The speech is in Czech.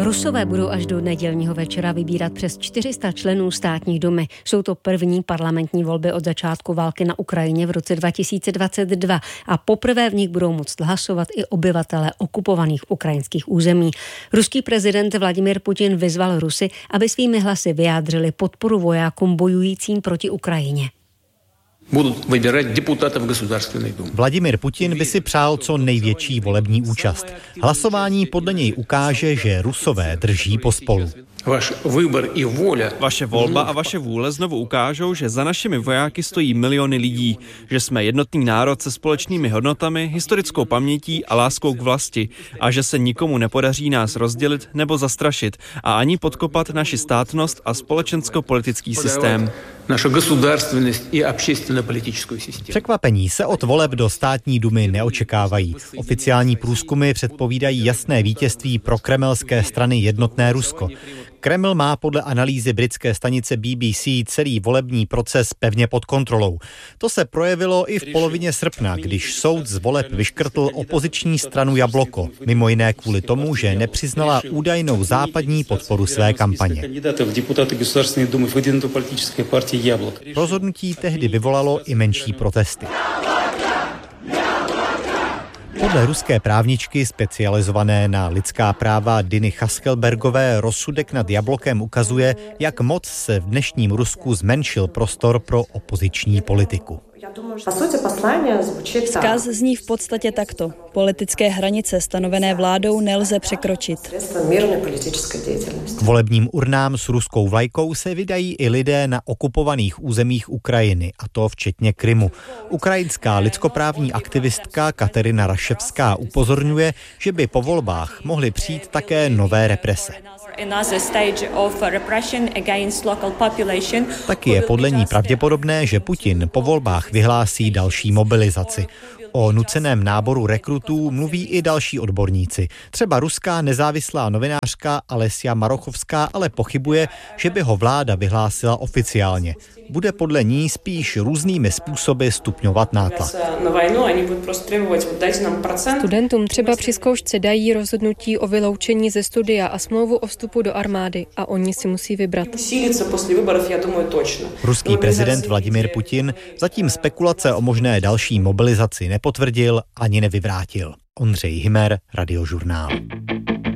Rusové budou až do nedělního večera vybírat přes 400 členů státní dumy. Jsou to první parlamentní volby od začátku války na Ukrajině v roce 2022 a poprvé v nich budou moct hlasovat i obyvatelé okupovaných ukrajinských území. Ruský prezident Vladimír Putin vyzval Rusy, aby svými hlasy vyjádřili podporu vojákům bojujícím proti Ukrajině. Vladimír Putin by si přál co největší volební účast. Hlasování podle něj ukáže, že Rusové drží pospolu. Vaše volba a vaše vůle znovu ukážou, že za našimi vojáky stojí miliony lidí, že jsme jednotný národ se společnými hodnotami, historickou pamětí a láskou k vlasti a že se nikomu nepodaří nás rozdělit nebo zastrašit a ani podkopat naši státnost a společensko-politický systém. Překvapení se od voleb do státní dumy neočekávají. Oficiální průzkumy předpovídají jasné vítězství pro kremelské strany Jednotné Rusko. Kreml má podle analýzy britské stanice BBC celý volební proces pevně pod kontrolou. To se projevilo i v polovině srpna, když soud z voleb vyškrtl opoziční stranu Jabloko, mimo jiné kvůli tomu, že nepřiznala údajnou západní podporu své kampaně. Rozhodnutí tehdy vyvolalo i menší protesty. Podle ruské právničky specializované na lidská práva Diny Chaskelbergové rozsudek nad Jablokem ukazuje, jak moc se v dnešním Rusku zmenšil prostor pro opoziční politiku. Vzkaz zní v podstatě takto. Politické hranice stanovené vládou nelze překročit. K volebním urnám s ruskou vlajkou se vydají i lidé na okupovaných územích Ukrajiny, a to včetně Krymu. Ukrajinská lidskoprávní aktivistka Katerina Raševská upozorňuje, že by po volbách mohly přijít také nové represe. Taky je podle ní pravděpodobné, že Putin po volbách vyhlásí další mobilizaci. O nuceném náboru rekrutů mluví i další odborníci. Třeba ruská nezávislá novinářka Alesia Marochovská ale pochybuje, že by ho vláda vyhlásila oficiálně. Bude podle ní spíš různými způsoby stupňovat nátlak. Studentům třeba při zkoušce dají rozhodnutí o vyloučení ze studia a smlouvu o vstupu do armády a oni si musí vybrat. Ruský prezident Vladimír Putin zatím spekulace o možné další mobilizaci nepotvrdil ani nevyvrátil. Ondřej Hymer, Radiožurnál.